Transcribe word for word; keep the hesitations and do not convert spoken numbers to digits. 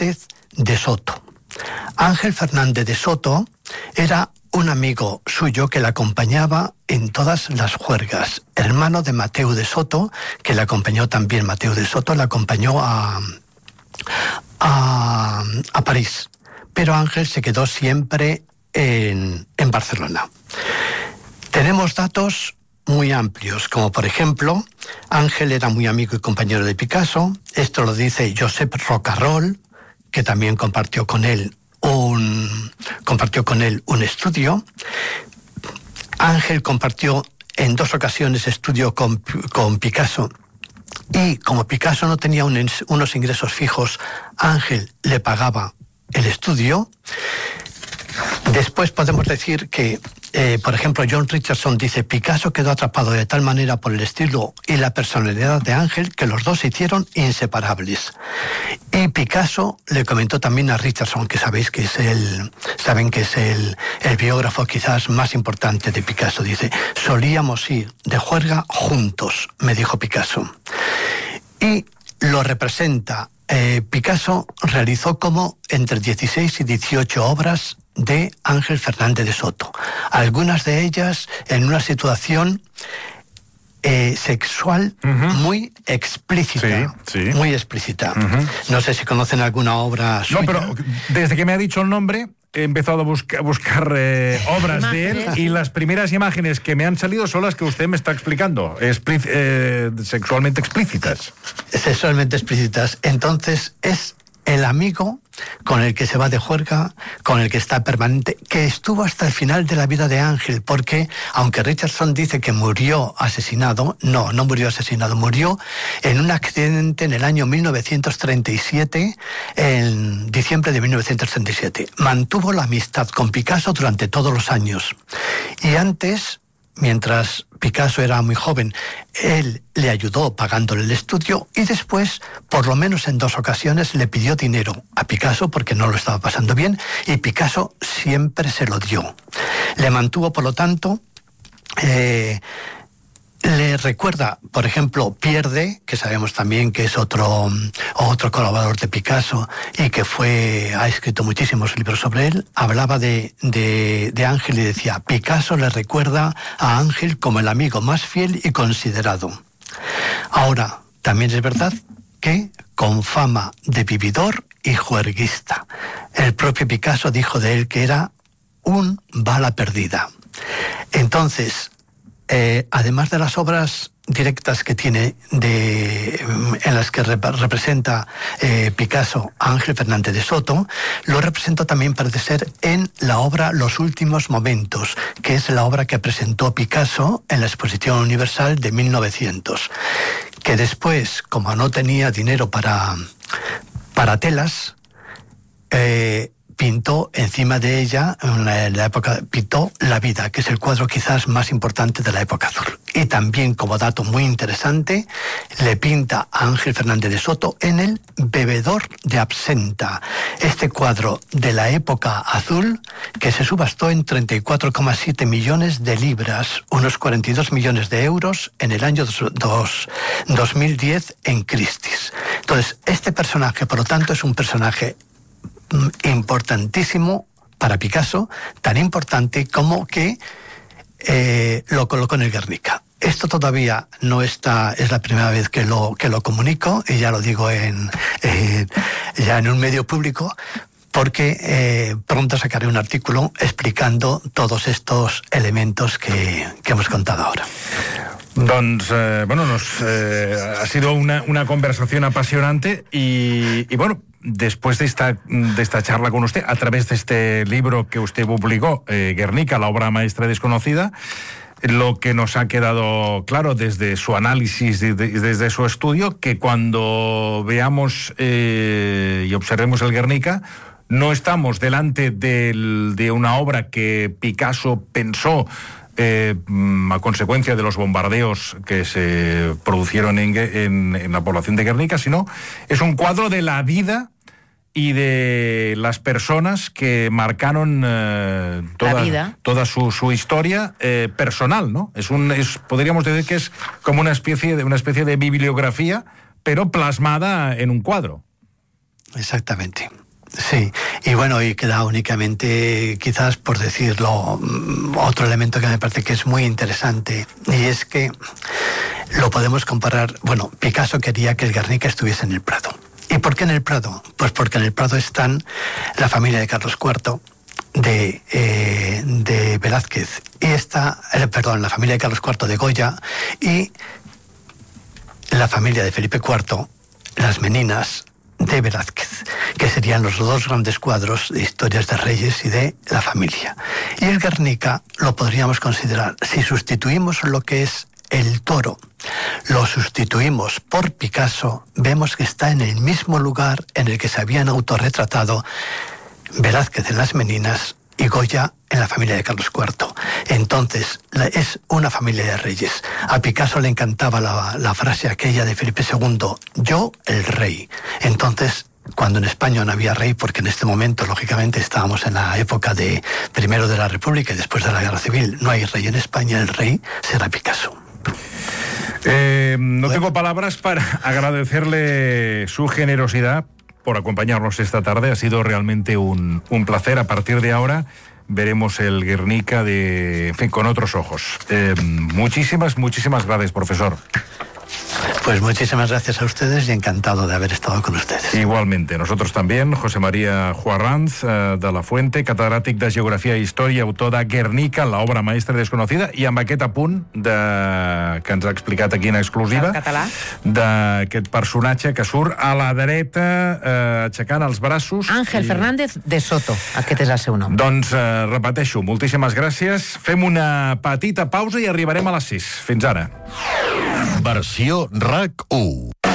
Fernández de Soto. Ángel Fernández de Soto era un amigo suyo que le acompañaba en todas las juergas. Hermano de Mateo de Soto, que le acompañó también, Mateo de Soto le acompañó a, a, a París. Pero Ángel se quedó siempre en, en Barcelona. Tenemos datos muy amplios, como por ejemplo, Ángel era muy amigo y compañero de Picasso. Esto lo dice Josep Rocarrol, que también compartió con él un, compartió con él un estudio. Ángel compartió en dos ocasiones estudio con, con Picasso, y como Picasso no tenía un, unos ingresos fijos, Ángel le pagaba el estudio. Después podemos decir que, eh, por ejemplo, John Richardson dice: Picasso quedó atrapado de tal manera por el estilo y la personalidad de Ángel que los dos se hicieron inseparables. Y Picasso le comentó también a Richardson, que sabéis que es el, saben que es el, el biógrafo quizás más importante de Picasso. Dice: solíamos ir de juerga juntos, me dijo Picasso. Y lo representa. Eh, Picasso realizó como entre dieciséis y dieciocho obras de Ángel Fernández de Soto, algunas de ellas en una situación eh, sexual uh-huh. muy explícita, sí, sí. muy explícita. Uh-huh. No sé si conocen alguna obra suya. No, pero desde que me ha dicho el nombre he empezado a buscar, buscar eh, obras de él, y las primeras imágenes que me han salido son las que usted me está explicando, explic- eh, sexualmente explícitas. Sexualmente explícitas. Entonces es el amigo con el que se va de juerga, con el que está permanente, que estuvo hasta el final de la vida de Ángel, porque aunque Richardson dice que murió asesinado, no, no murió asesinado, murió en un accidente en el año mil novecientos treinta y siete, en diciembre de mil novecientos treinta y siete. Mantuvo la amistad con Picasso durante todos los años. Y antes, mientras Picasso era muy joven, él le ayudó pagándole el estudio, y después, por lo menos en dos ocasiones, le pidió dinero a Picasso porque no lo estaba pasando bien, y Picasso siempre se lo dio. Le mantuvo, por lo tanto, eh, le recuerda, por ejemplo, Pierde, que sabemos también que es otro, otro colaborador de Picasso y que fue, ha escrito muchísimos libros sobre él, hablaba de, de, de Ángel y decía: Picasso le recuerda a Ángel como el amigo más fiel y considerado. Ahora, también es verdad que con fama de vividor y juerguista. El propio Picasso dijo de él que era un bala perdida. Entonces, Eh, además de las obras directas que tiene de, en las que rep- representa eh, Picasso a Ángel Fernández de Soto, lo representó también, parece ser, en la obra Los últimos momentos, que es la obra que presentó Picasso en la Exposición Universal de mil novecientos, que después, como no tenía dinero para, para telas, eh, pintó encima de ella, en la, en la época, pintó La vida, que es el cuadro quizás más importante de la época azul. Y también, como dato muy interesante, le pinta a Ángel Fernández de Soto en el Bebedor de Absenta, este cuadro de la época azul que se subastó en treinta y cuatro coma siete millones de libras, unos cuarenta y dos millones de euros, en el año dos, dos, dos mil diez en Christie's. Entonces, este personaje, por lo tanto, es un personaje importantísimo para Picasso, tan importante como que eh, lo colocó en el Guernica. Esto todavía no está, es la primera vez que lo, que lo comunico, y ya lo digo en, eh, ya en un medio público, porque eh, pronto sacaré un artículo explicando todos estos elementos que, que hemos contado ahora. Doncs, eh, bueno, nos, eh, ha sido una, una conversación apasionante y, y bueno, después de esta, de esta charla con usted, a través de este libro que usted publicó, eh, Guernica, la obra maestra desconocida, lo que nos ha quedado claro desde su análisis y de, desde su estudio, que cuando veamos eh, y observemos el Guernica, no estamos delante del, de una obra que Picasso pensó Eh, a consecuencia de los bombardeos que se produjeron en, en, en la población de Guernica, sino es un cuadro de la vida y de las personas que marcaron eh, toda, toda su, su historia eh, personal, ¿no? Es un, es, podríamos decir que es como una especie de, una especie de bibliografía, pero plasmada en un cuadro. Exactamente. Sí, y bueno, y queda únicamente, quizás por decirlo, otro elemento que me parece que es muy interesante, y es que lo podemos comparar. Bueno, Picasso quería que el Guernica estuviese en el Prado. ¿Y por qué en el Prado? Pues porque en el Prado están la familia de Carlos cuarto, de, eh, de Velázquez, y está, eh, perdón, la familia de Carlos cuarto de Goya, y la familia de Felipe cuarto, las Meninas, de Velázquez, que serían los dos grandes cuadros de historias de reyes y de la familia. Y el Guernica lo podríamos considerar, si sustituimos lo que es el Toro, lo sustituimos por Picasso, vemos que está en el mismo lugar en el que se habían autorretratado Velázquez en las Meninas y Goya en la familia de Carlos cuarto. Entonces, la, es una familia de reyes. A Picasso le encantaba la, la frase aquella de Felipe segundo, yo el rey. Entonces, cuando en España no había rey, porque en este momento, lógicamente, estábamos en la época de primero de la República y después de la Guerra Civil, no hay rey en España, el rey será Picasso. Eh, no bueno. tengo palabras para agradecerle su generosidad por acompañarnos esta tarde. Ha sido realmente un, un placer. A partir de ahora veremos el Guernica de, en fin, con otros ojos. Eh, muchísimas, muchísimas gracias, profesor. Pues muchísimas gracias a ustedes y encantado de haber estado con ustedes. Igualmente, nosotros también. José María Juarranz, eh, de la Fuente, catedràtic de Geografia i Història, autor de Guernica, l'obra maestra desconocida, i amb aquest apunt de, que ens ha explicat aquí en exclusiva, d'aquest personatge que surt a la dreta, eh, aixecant els braços. Àngel i... Fernández de Soto, aquest és el seu nom. Doncs eh, repeteixo, moltíssimes gràcies. Fem una petita pausa i arribarem a les sis. Fins ara. Versió RAC u.